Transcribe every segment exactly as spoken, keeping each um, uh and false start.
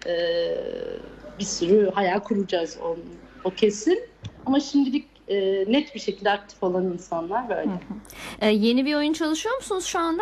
e, bir sürü hayal kuracağız o, o kesin. Ama şimdilik e, net bir şekilde aktif olan insanlar böyle. Hı hı. E, yeni bir oyun çalışıyor musunuz şu anda?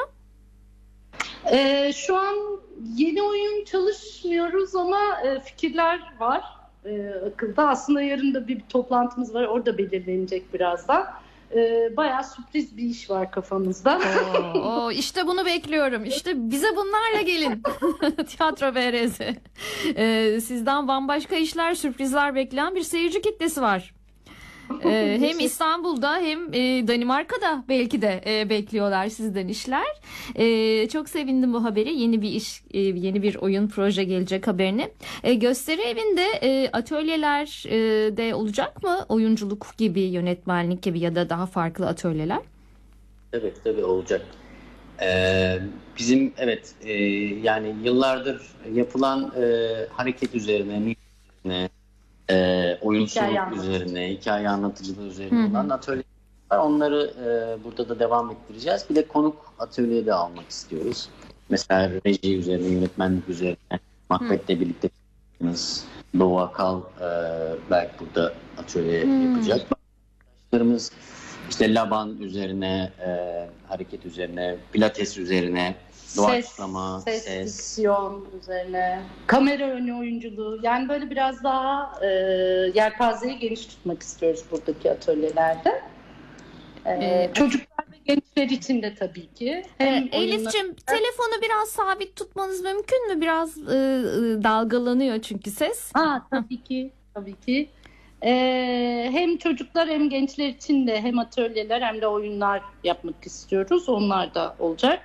E, şu an yeni oyun çalışmıyoruz ama e, fikirler var e, akılda. Aslında yarın da bir, bir toplantımız var. Orada belirlenecek birazdan. E, bayağı sürpriz bir iş var kafamızda. Oo, oo, işte bunu bekliyorum. İşte bize bunlarla gelin. Tiyatro B R Z. E, sizden bambaşka işler, sürprizler bekleyen bir seyirci kitlesi var. Ee, hem İstanbul'da hem e, Danimarka'da belki de e, bekliyorlar sizden işler. E, çok sevindim bu haberi. Yeni bir iş, e, yeni bir oyun proje gelecek haberini. E, gösteri evinde e, atölyeler e, de olacak mı? Oyunculuk gibi, yönetmenlik gibi ya da daha farklı atölyeler? Evet, tabii olacak. Ee, bizim evet e, yani yıllardır yapılan e, hareket üzerine, üzerine E, oyunculuk hikaye üzerine, hikaye anlatıcılığı üzerine Hı-hı. olan atölyeler var. Onları e, burada da devam ettireceğiz. Bir de konuk atölye de almak istiyoruz. Mesela reji üzerine, yönetmenlik üzerine, Macbeth'le birlikte Doğu Akal e, belki burada atölye Hı-hı. yapacak. Arkadaşlarımız işte Laban üzerine, e, hareket üzerine, pilates üzerine, doğaçlama, ses, ses, diksiyon üzerine, kamera önü oyunculuğu. Yani böyle biraz daha e, yelpazeyi geniş tutmak istiyoruz buradaki atölyelerde. E, ee, çocuklar ve gençler için de tabii ki. Hem e, Elif'ciğim oyunlar... telefonu biraz sabit tutmanız mümkün mü? Biraz e, e, dalgalanıyor çünkü ses. Ha, tabii ki, tabii ki. Ee, hem çocuklar hem gençler için de hem atölyeler hem de oyunlar yapmak istiyoruz. Onlar da olacak.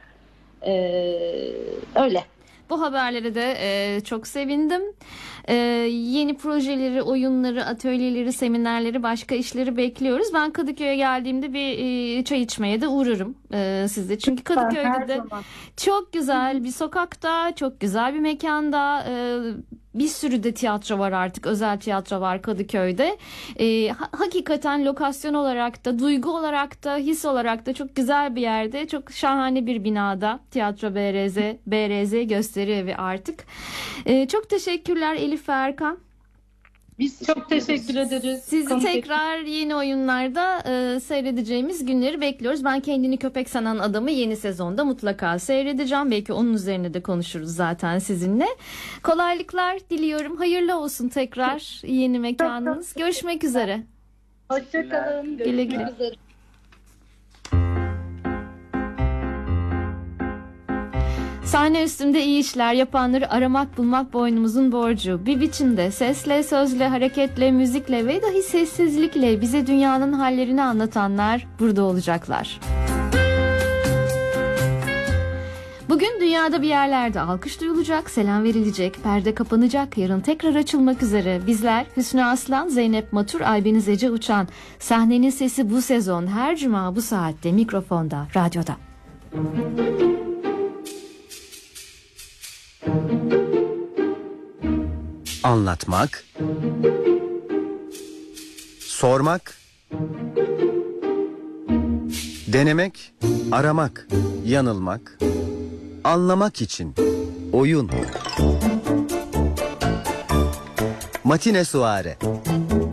Ee, öyle. Bu haberlere de e, çok sevindim. E, yeni projeleri, oyunları, atölyeleri, seminerleri, başka işleri bekliyoruz. Ben Kadıköy'e geldiğimde bir e, çay içmeye de uğrarım e, sizde. Çünkü Kadıköy'de de zaman. çok güzel bir sokakta, çok güzel bir mekanda, e, bir sürü de tiyatro var artık. Özel tiyatro var Kadıköy'de. E, ha, hakikaten lokasyon olarak da, duygu olarak da, his olarak da çok güzel bir yerde. Çok şahane bir binada. Tiyatro B R Z, B R Z gösteri evi artık. E, çok teşekkürler Elif ve Erkan. Biz çok teşekkür ederiz. Sizi Kontek- tekrar yeni oyunlarda e, seyredeceğimiz günleri bekliyoruz. Ben Kendini Köpek Sanan Adamı yeni sezonda mutlaka seyredeceğim. Belki onun üzerine de konuşuruz zaten sizinle. Kolaylıklar diliyorum. Hayırlı olsun tekrar yeni mekanınız. Görüşmek üzere. Hoşçakalın. Güle güle. Üzere. Sahne üstünde iyi işler yapanları aramak bulmak boynumuzun borcu. Bir biçimde sesle, sözle, hareketle, müzikle ve dahi sessizlikle bize dünyanın hallerini anlatanlar burada olacaklar. Bugün dünyada bir yerlerde alkış duyulacak, selam verilecek, perde kapanacak, yarın tekrar açılmak üzere. Bizler Hüsnü Aslan, Zeynep Matur, Aybeniz Ece Uçan. Sahnenin sesi bu sezon her cuma bu saatte mikrofonda, radyoda. Anlatmak, sormak, denemek, aramak, yanılmak, anlamak için oyun. Matine Suare.